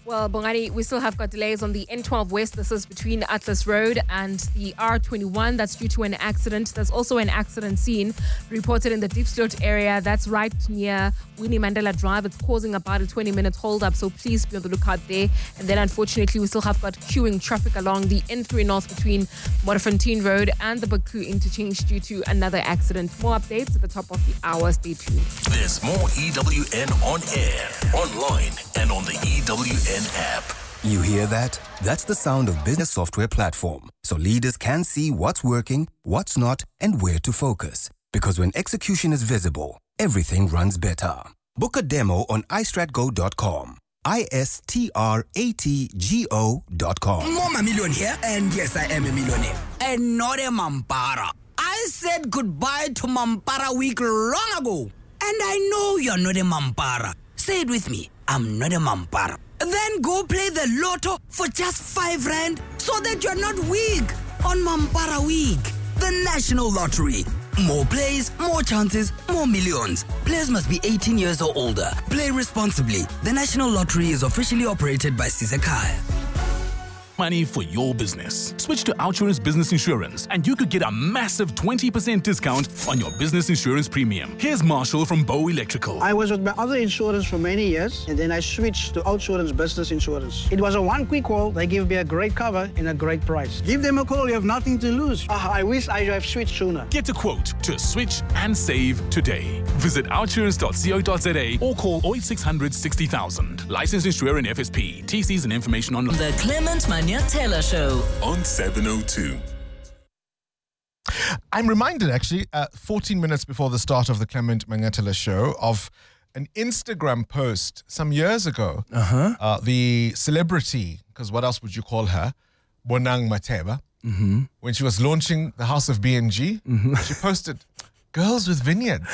Well, Bongani, we still have got delays on the N12 West. This is between Atlas Road and the R21. That's due to an accident. There's also an accident scene reported in the Diepsloot area. That's right near Winnie Mandela Drive. It's causing about a 20-minute hold-up, so please be on the lookout there. And then, unfortunately, we still have got queuing traffic along the N3 North between Modderfontein Road and the Baku interchange due to another accident. More updates at the top of the hour. Stay tuned. There's more EWN on air, online, and on the EWN app. You hear that? That's the sound of Business Software Platform. So leaders can see what's working, what's not, and where to focus. Because when execution is visible, everything runs better. Book a demo on istratgo.com. istratgo.com. Mama Million here, and yes, I am a millionaire. And not a Mampara. I said goodbye to Mampara week long ago. And I know you're not a Mampara. Say it with me. I'm not a Mampara. Then go play the lotto for just 5 rand so that you're not weak on Mampara Week. The National Lottery. More plays, more chances, more millions. Players must be 18 years or older. Play responsibly. The National Lottery is officially operated by Sisekhaya. Money for your business. Switch to Outsurance Business Insurance and you could get a massive 20% discount on your business insurance premium. Here's Marshall from Bow Electrical. I was with my other insurance for many years and then I switched to Outsurance Business Insurance. It was a one quick call. They gave me a great cover and a great price. Give them a call. You have nothing to lose. I wish I have switched sooner. Get a quote to switch and save today. Visit outsurance.co.za or call 0800 60,000. Licensed insurer and FSP. TCs and information online. The Clement Manyatela Show On 702. I'm reminded, actually, 14 minutes before the start of the Clement Manyatela Show, of an Instagram post some years ago. The celebrity, because what else would you call her, Bonang Mateba, when she was launching the House of B&G, she posted, "Girls with vineyards."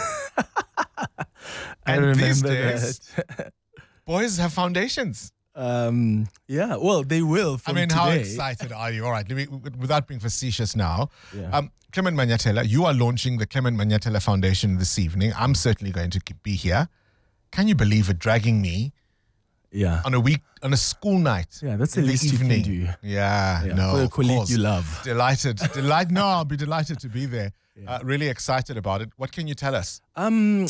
And these days, boys have foundations. Yeah, well, they will from today. How excited are you? All right, without being facetious now, Clement Manyatela, you are launching the Clement Manyatela Foundation this evening. I'm certainly going to be here. Can you believe it, dragging me on a school night? Yeah, that's the least evening. You can do. Yeah, no, for a colleague you love. No, I'll be delighted to be there. Really excited about it. What can you tell us? Am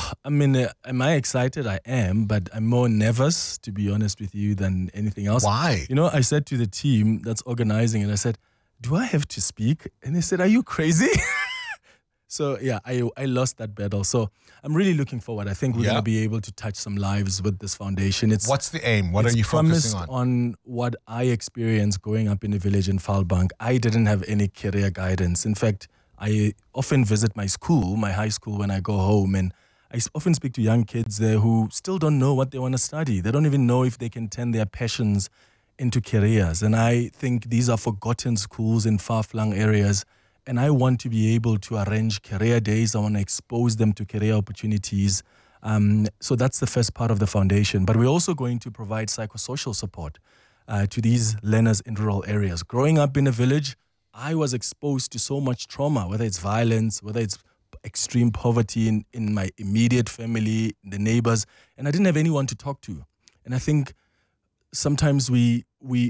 I excited? I am, but I'm more nervous, to be honest with you, than anything else. Why? I said to the team that's organizing it, I said, do I have to speak? And they said, are you crazy? So, I lost that battle. So I'm really looking forward. I think we're going to be able to touch some lives with this foundation. What's the aim? What are you focusing on what I experienced growing up in a village in Vaalbank. I didn't have any career guidance. In fact, I often visit my school, my high school, when I go home, and I often speak to young kids there who still don't know what they want to study. They don't even know if they can turn their passions into careers. And I think these are forgotten schools in far-flung areas, and I want to be able to arrange career days. I want to expose them to career opportunities. So that's the first part of the foundation. But we're also going to provide psychosocial support to these learners in rural areas. Growing up in a village, I was exposed to so much trauma, whether it's violence, whether it's extreme poverty in my immediate family, the neighbors, and I didn't have anyone to talk to. And I think sometimes we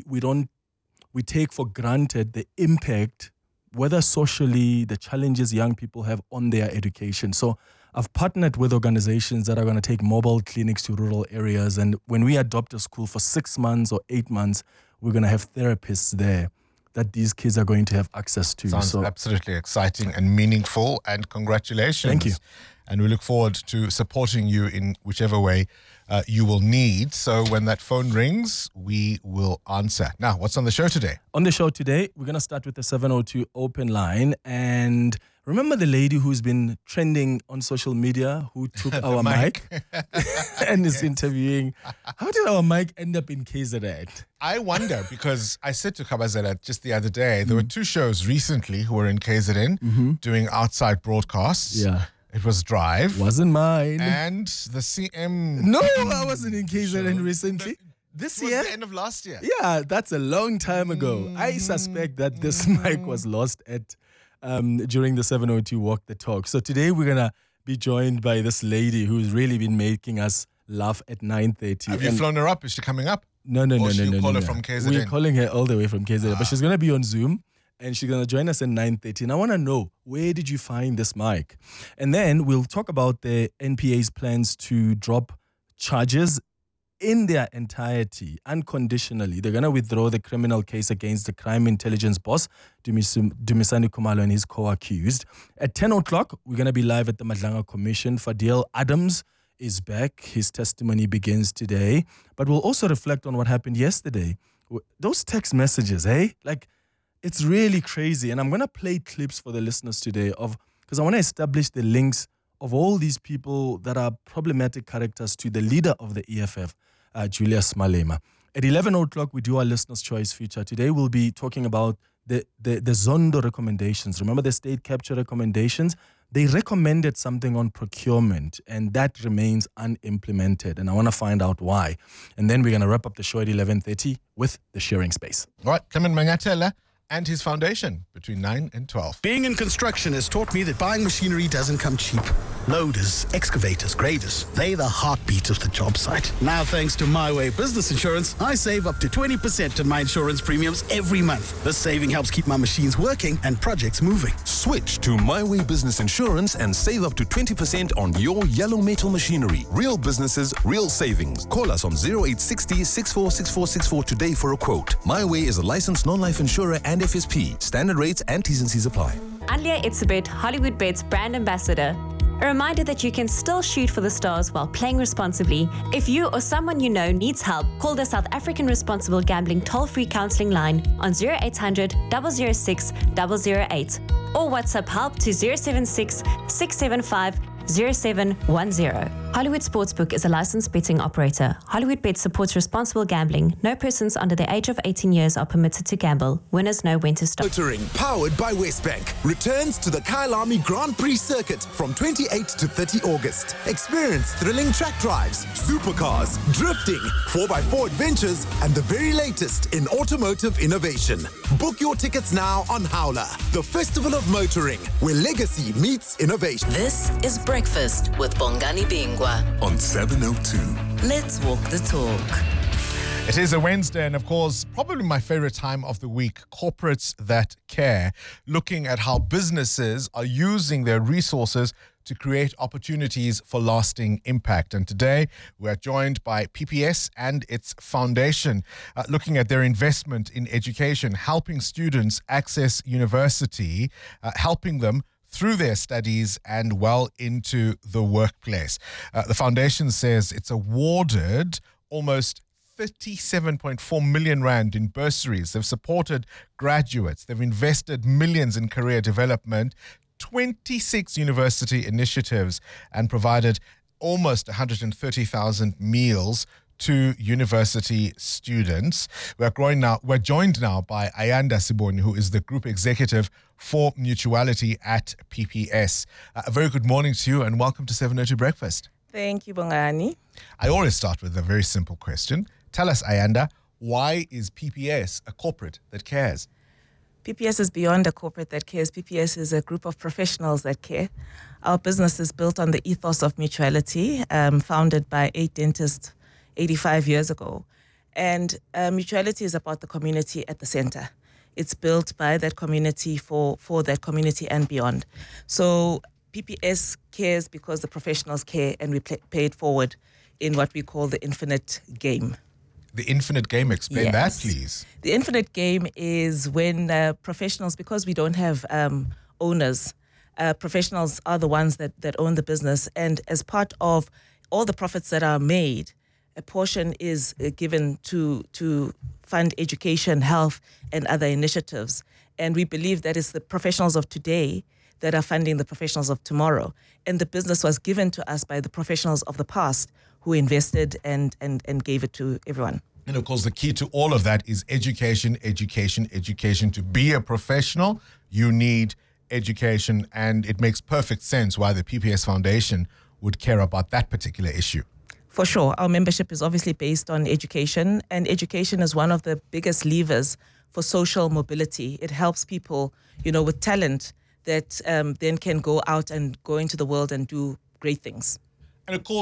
take for granted the impact, whether socially, the challenges young people have on their education. So I've partnered with organizations that are going to take mobile clinics to rural areas, and when we adopt a school for 6 months or 8 months, we're going to have therapists there that these kids are going to have access to. Sounds absolutely exciting and meaningful, and congratulations. Thank you. And we look forward to supporting you in whichever way you will need. So when that phone rings, we will answer. Now, what's on the show today? On the show today, we're going to start with the 702 open line. And remember the lady who's been trending on social media who took our mic and is interviewing? How did our mic end up in KZN? I wonder, because I said to Kabazela just the other day, there were 2 shows recently who were in KZN doing outside broadcasts. Yeah. It was Drive. Wasn't mine. And the CM. No, I wasn't in KZN recently. This year? Was the end of last year. Yeah, that's a long time ago. I suspect that this mic was lost at during the 702 Walk the Talk. So today we're going to be joined by this lady who's really been making us laugh at 9:30. Have you flown her up? Is she coming up? No. Or should you call her from KZN? We're calling her all the way from KZN, but she's going to be on Zoom and she's going to join us at 9:30. And I want to know, where did you find this mic? And then we'll talk about the NPA's plans to drop charges in their entirety, unconditionally. They're going to withdraw the criminal case against the crime intelligence boss, Dumisani Khumalo, and his co-accused. At 10 o'clock, we're going to be live at the Madlanga Commission. Fadil Adams is back. His testimony begins today. But we'll also reflect on what happened yesterday. Those text messages, like, it's really crazy. And I'm going to play clips for the listeners today because I want to establish the links of all these people that are problematic characters to the leader of the EFF, Julius Malema. At 11 o'clock, we do our Listener's Choice feature. Today, we'll be talking about the Zondo recommendations. Remember the state capture recommendations? They recommended something on procurement, and that remains unimplemented. And I want to find out why. And then we're going to wrap up the show at 11:30 with the sharing space. All right, Clement Mangatela and his foundation between 9 and 12. Being in construction has taught me that buying machinery doesn't come cheap. Loaders, excavators, graders, they're the heartbeat of the job site. Now, thanks to MyWay Business Insurance, I save up to 20% on my insurance premiums every month. This saving helps keep my machines working and projects moving. Switch to MyWay Business Insurance and save up to 20% on your yellow metal machinery. Real businesses, real savings. Call us on 0860 646464 today for a quote. MyWay is a licensed non-life insurer and FSP. Standard rates and T's and C's apply. Alia Itzebet, Hollywood Bets brand ambassador. A reminder that you can still shoot for the stars while playing responsibly. If you or someone you know needs help, call the South African Responsible Gambling toll-free counselling line on 0800 006 008 or WhatsApp help to 076 675 0710. Hollywood Sportsbook is a licensed betting operator. Hollywood Bet supports responsible gambling. No persons under the age of 18 years are permitted to gamble. Winners know when to stop. Motoring, powered by Westbank, returns to the Kyalami Grand Prix circuit from 28 to 30 August. Experience thrilling track drives, supercars, drifting, 4x4 adventures, and the very latest in automotive innovation. Book your tickets now on Howler, the festival of motoring, where legacy meets innovation. This is Breakfast with Bongani Bingwa on 702. Let's walk the talk. It is a Wednesday, and of course, probably my favorite time of the week, Corporates That Care, looking at how businesses are using their resources to create opportunities for lasting impact. And today, we're joined by PPS and its foundation, looking at their investment in education, helping students access university, helping them through their studies and well into the workplace. The foundation says it's awarded almost 37.4 million rand in bursaries. They've supported graduates. They've invested millions in career development, 26 university initiatives, and provided almost 130,000 meals to university students. We're joined now by Ayanda Siboni, who is the Group Executive for Mutuality at PPS. A very good morning to you and welcome to 702 Breakfast. Thank you, Bongani. I always start with a very simple question. Tell us, Ayanda, why is PPS a corporate that cares? PPS is beyond a corporate that cares. PPS is a group of professionals that care. Our business is built on the ethos of mutuality, founded by 8 dentists 85 years ago. And mutuality is about the community at the center. It's built by that community for that community and beyond. So PPS cares because the professionals care, and we pay it forward in what we call the infinite game. The infinite game, explain that, please. The infinite game is when professionals, because we don't have owners, professionals are the ones that own the business. And as part of all the profits that are made, a portion is given to fund education, health, and other initiatives. And we believe that it's the professionals of today that are funding the professionals of tomorrow. And the business was given to us by the professionals of the past who invested and gave it to everyone. And of course, the key to all of that is education, education, education. To be a professional, you need education. And it makes perfect sense why the PPS Foundation would care about that particular issue. For sure. Our membership is obviously based on education, and education is one of the biggest levers for social mobility. It helps people, with talent that then can go out and go into the world and do great things. And of course,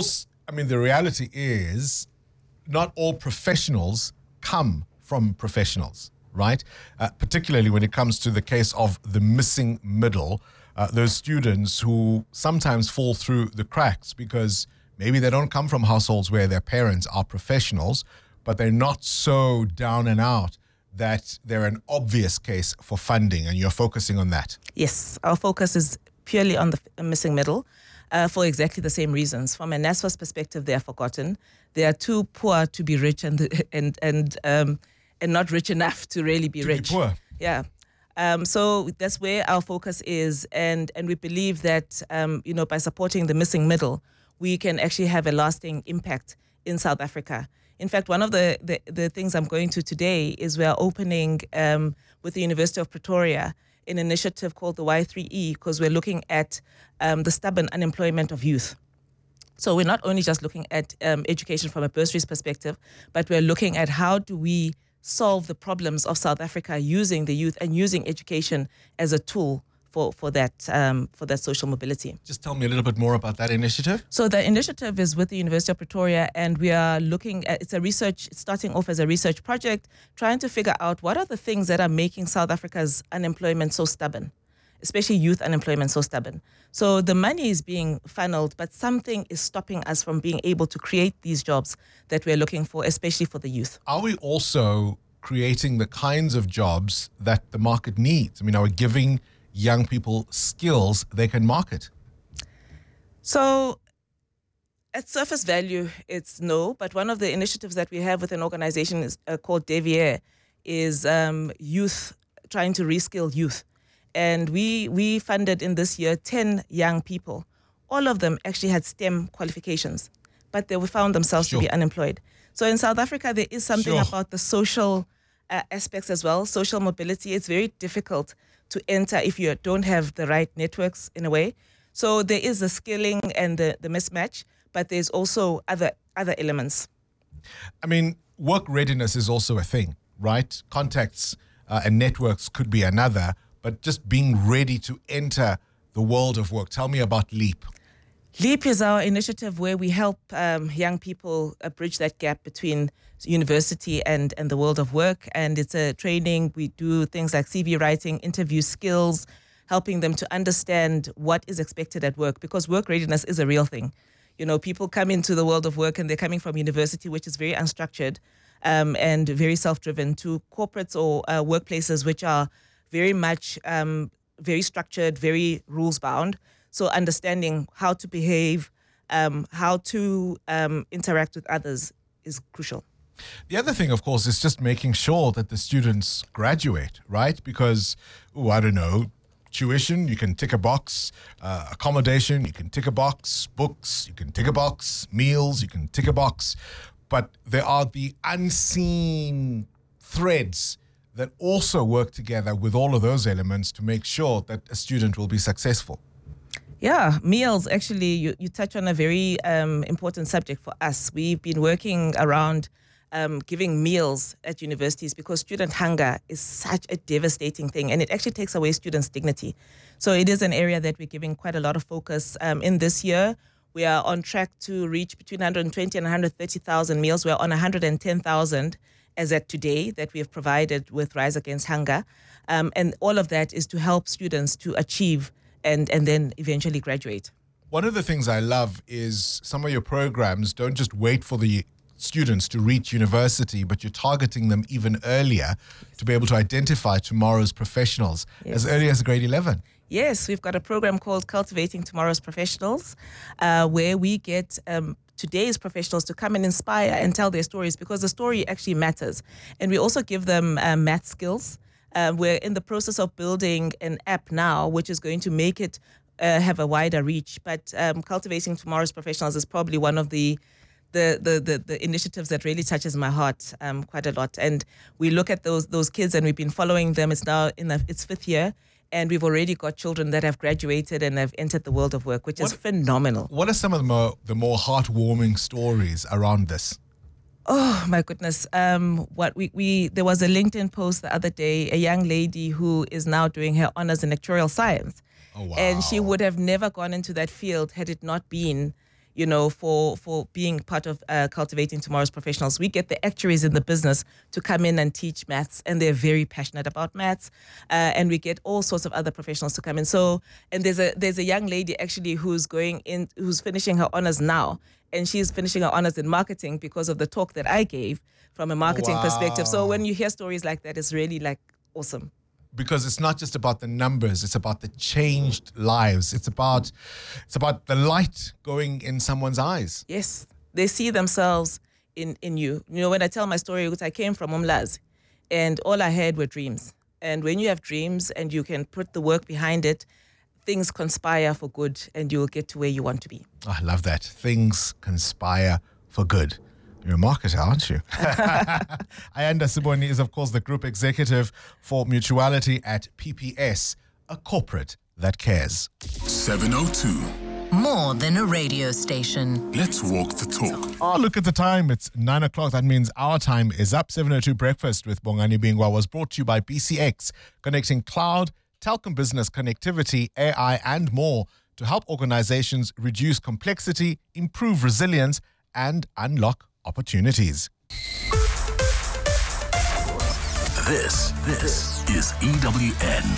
I mean, the reality is not all professionals come from professionals, right? Particularly when it comes to the case of the missing middle, those students who sometimes fall through the cracks because maybe they don't come from households where their parents are professionals, but they're not so down and out that they're an obvious case for funding, and you're focusing on that. Yes, our focus is purely on the missing middle for exactly the same reasons. From a NSFAS perspective, they are forgotten. They are too poor to be rich and not rich enough to really be rich. Be poor. Yeah. So that's where our focus is, and we believe that by supporting the missing middle, we can actually have a lasting impact in South Africa. In fact, one of the things I'm going to today is we're opening with the University of Pretoria an initiative called the Y3E, because we're looking at the stubborn unemployment of youth. So we're not only just looking at education from a bursaries perspective, but we're looking at how do we solve the problems of South Africa using the youth and using education as a tool for that social mobility. Just tell me a little bit more about that initiative. So the initiative is with the University of Pretoria, and we are looking at, it's starting off as a research project, trying to figure out what are the things that are making South Africa's unemployment so stubborn, especially youth unemployment so stubborn. So the money is being funneled, but something is stopping us from being able to create these jobs that we're looking for, especially for the youth. Are we also creating the kinds of jobs that the market needs? I mean, are we giving young people skills they can market? So at surface value, it's no, but one of the initiatives that we have with an organization is called Devier is youth, trying to reskill youth. And we funded in this year 10 young people. All of them actually had STEM qualifications, but they found themselves to be unemployed. So in South Africa, there is something about the social aspects as well, social mobility. It's very difficult to enter if you don't have the right networks in a way. So there is the skilling and the mismatch, but there's also other elements. I mean, work readiness is also a thing, right? Contacts and networks could be another, but just being ready to enter the world of work. Tell me about LEAP. LEAP is our initiative where we help young people bridge that gap between university and the world of work. And it's a training. We do things like CV writing, interview skills, helping them to understand what is expected at work, because work readiness is a real thing. You know, people come into the world of work and they're coming from university, which is very unstructured and very self-driven, to corporates or workplaces, which are very much very structured, very rules-bound. So understanding how to behave, how to interact with others is crucial. The other thing, of course, is just making sure that the students graduate, right? Because, I don't know, tuition, you can tick a box. Accommodation, you can tick a box. Books, you can tick a box. Meals, you can tick a box. But there are the unseen threads that also work together with all of those elements to make sure that a student will be successful. Yeah, meals, actually, you touch on a very important subject for us. We've been working around giving meals at universities because student hunger is such a devastating thing, and it actually takes away students' dignity. So it is an area that we're giving quite a lot of focus in this year. We are on track to reach between 120 and 130,000 meals. We're on 110,000 as at today that we have provided with Rise Against Hunger. And all of that is to help students to achieve and then eventually graduate. One of the things I love is some of your programs don't just wait for the students to reach university, but you're targeting them even earlier to be able to identify tomorrow's professionals as early as grade 11. Yes, we've got a program called Cultivating Tomorrow's Professionals, where we get today's professionals to come and inspire and tell their stories, because the story actually matters. And we also give them math skills. We're in the process of building an app now, which is going to make it have a wider reach. But Cultivating Tomorrow's Professionals is probably one of the initiatives that really touches my heart quite a lot. And we look at those kids, and we've been following them. It's now in its fifth year, and we've already got children that have graduated and have entered the world of work, which is phenomenal. What are some of the more heartwarming stories around this? Oh my goodness! There was a LinkedIn post the other day, a young lady who is now doing her honors in actuarial science, Oh, wow. and she would have never gone into that field had it not been, for being part of Cultivating Tomorrow's Professionals. We get the actuaries in the business to come in and teach maths, and they're very passionate about maths. And we get all sorts of other professionals to come in. And there's a young lady actually who's finishing her honors now, and she's finishing her honors in marketing because of the talk that I gave from a marketing perspective. So when you hear stories like that, it's really like awesome. Because it's not just about the numbers, it's about the changed lives. It's about the light going in someone's eyes. Yes, they see themselves in you. When I tell my story, I came from Umlazi, and all I had were dreams. And when you have dreams and you can put the work behind it, things conspire for good and you'll get to where you want to be. I love that. Things conspire for good. You're a marketer, aren't you? Ayanda Siboni is, of course, the Group Executive for Mutuality at PPS, a corporate that cares. 7:02. More than a radio station. Let's walk the talk. Oh, look at the time. It's 9 o'clock. That means our time is up. 7:02 Breakfast with Bongani Bingwa was brought to you by BCX, connecting cloud, telecom business connectivity, AI, and more to help organizations reduce complexity, improve resilience, and unlock opportunities. This is EWN.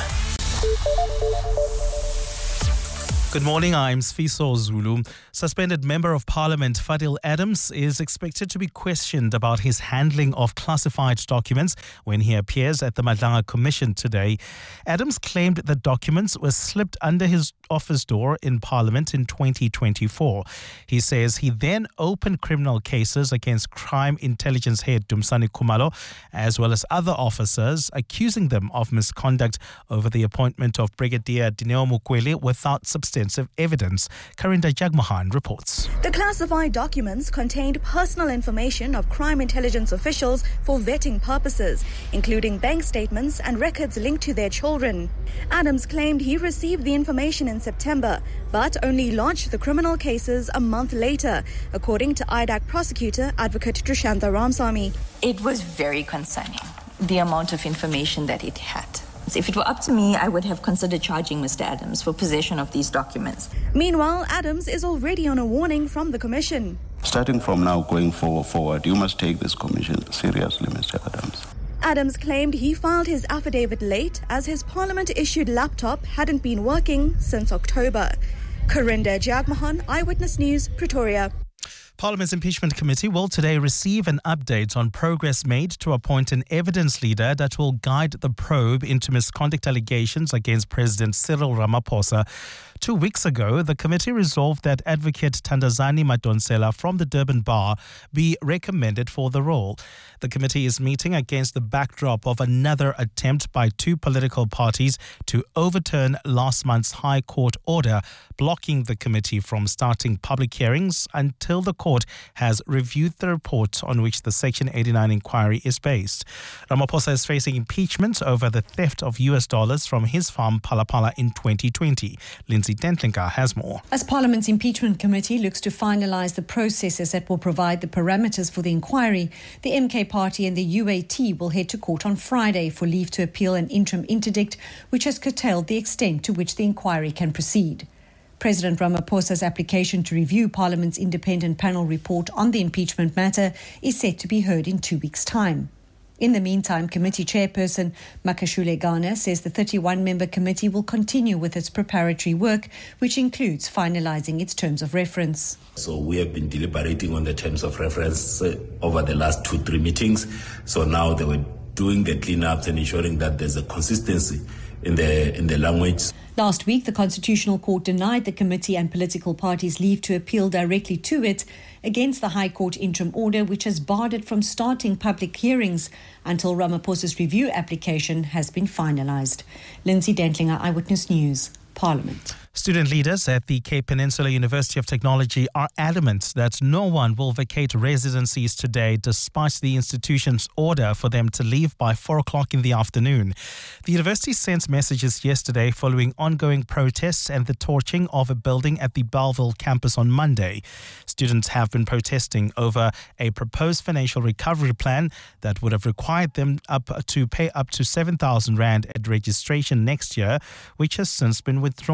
Good morning, I'm Sfiso Zulu. Suspended Member of Parliament Fadil Adams is expected to be questioned about his handling of classified documents when he appears at the Madlanga Commission today. Adams claimed the documents were slipped under his office door in Parliament in 2024. He says he then opened criminal cases against Crime Intelligence Head Dumsani Khumalo, as well as other officers, accusing them of misconduct over the appointment of Brigadier Dineo Mukweli without substantial evidence. Karinda Jagmohan reports. The classified documents contained personal information of crime intelligence officials for vetting purposes, including bank statements and records linked to their children. Adams claimed he received the information in September, but only launched the criminal cases a month later, according to IDAC prosecutor Advocate Dushantha Ramsamy. It was very concerning, the amount of information that it had. If it were up to me, I would have considered charging Mr. Adams for possession of these documents. Meanwhile, Adams is already on a warning from the Commission. Starting from now going forward, you must take this commission seriously, Mr. Adams. Adams claimed he filed his affidavit late as his Parliament-issued laptop hadn't been working since October. Karinda Jagmohan, Eyewitness News, Pretoria. Parliament's Impeachment Committee will today receive an update on progress made to appoint an evidence leader that will guide the probe into misconduct allegations against President Cyril Ramaphosa. 2 weeks ago, the committee resolved that Advocate Thandazani Madonsela from the Durban Bar be recommended for the role. The committee is meeting against the backdrop of another attempt by two political parties to overturn last month's High Court order, blocking the committee from starting public hearings until the court has reviewed the report on which the Section 89 inquiry is based. Ramaphosa is facing impeachment over the theft of US dollars from his farm Phalaphala in 2020. Lindsay Dentlinga has more. As Parliament's Impeachment Committee looks to finalise the processes that will provide the parameters for the inquiry, the MK Party and the UAT will head to court on Friday for leave to appeal an interim interdict which has curtailed the extent to which the inquiry can proceed. President Ramaphosa's application to review Parliament's independent panel report on the impeachment matter is set to be heard in 2 weeks' time. In the meantime, committee chairperson Makashule Garner says the 31-member committee will continue with its preparatory work, which includes finalising its terms of reference. So we have been deliberating on the terms of reference over the last 2-3 meetings. So now they were doing the cleanups and ensuring that there's a consistency in the language. Last week, the Constitutional Court denied the committee and political parties leave to appeal directly to it against the High Court interim order, which has barred it from starting public hearings until Ramaphosa's review application has been finalised. Lindsay Dentlinger, Eyewitness News, Parliament. Student leaders at the Cape Peninsula University of Technology are adamant that no one will vacate residencies today despite the institution's order for them to leave by 4 o'clock in the afternoon. The university sent messages yesterday following ongoing protests and the torching of a building at the Bellville campus on Monday. Students have been protesting over a proposed financial recovery plan that would have required them to pay up to 7,000 Rand at registration next year, which has since been withdrawn.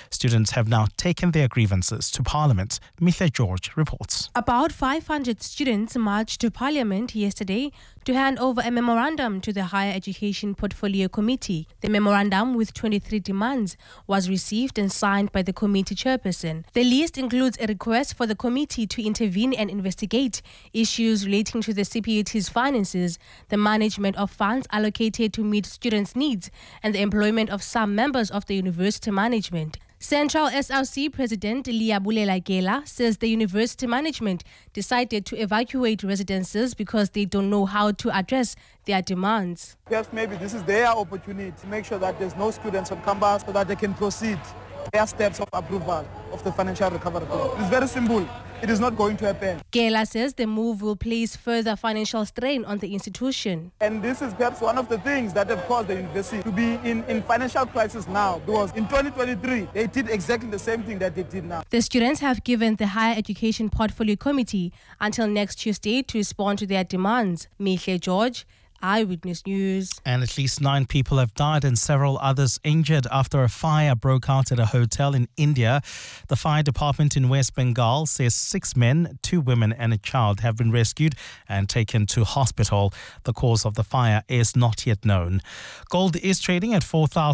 Students have now taken their grievances to Parliament. Mitha George reports. About 500 students marched to Parliament yesterday to hand over a memorandum to the Higher Education Portfolio Committee. The memorandum, with 23 demands, was received and signed by the committee chairperson. The list includes a request for the committee to intervene and investigate issues relating to the CPUT's finances, the management of funds allocated to meet students' needs, and the employment of some members of the university management. Central SRC President Liabulela Gela says the university management decided to evacuate residences because they don't know how to address their demands. Perhaps maybe this is their opportunity to make sure that there's no students on campus so that they can proceed their steps of approval of the financial recovery plan. It's very simple. It is not going to happen. Gela says the move will place further financial strain on the institution. And this is perhaps one of the things that have caused the university to be in financial crisis now, because in 2023, they did exactly the same thing that they did now. The students have given the Higher Education Portfolio Committee until next Tuesday to respond to their demands. Mitha George, Eyewitness News. And at least 9 people have died and several others injured after a fire broke out at a hotel in India. The fire department in West Bengal says 6 men, 2 women and a child have been rescued and taken to hospital. The cause of the fire is not yet known. Gold is trading at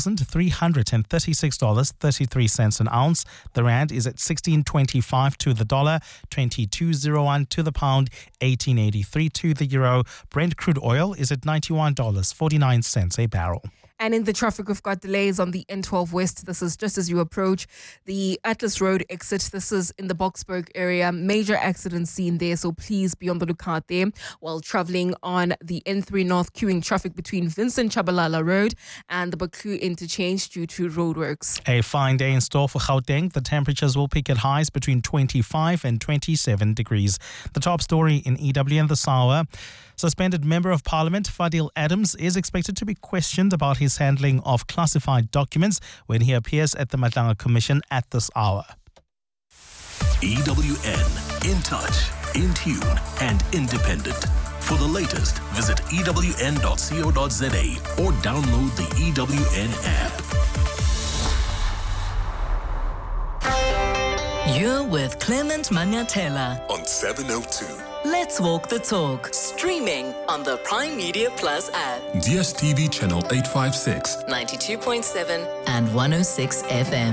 $4,336.33 an ounce. The rand is at 16.25 to the dollar, 22.01 to the pound, 18.83 to the euro. Brent crude oil is at $91.49 a barrel. And in the traffic, we've got delays on the N12 West. This is just as you approach the Atlas Road exit. This is in the Boksburg area. Major accident scene there, so please be on the lookout there. While traveling on the N3 North, queuing traffic between Vincent Chabalala Road and the Baku interchange due to roadworks. A fine day in store for Gauteng. The temperatures will peak at highs between 25 and 27 degrees. The top story in EW and this hour. Suspended Member of Parliament Fadil Adams is expected to be questioned about his handling of classified documents when he appears at the Madlanga Commission at this hour. EWN, in touch, in tune and independent. For the latest, visit ewn.co.za or download the EWN app. You're with Clement Manyathela on 702. Let's walk the talk. Streaming on the Prime Media Plus app. DSTV channel 856, 92.7 and 106 FM.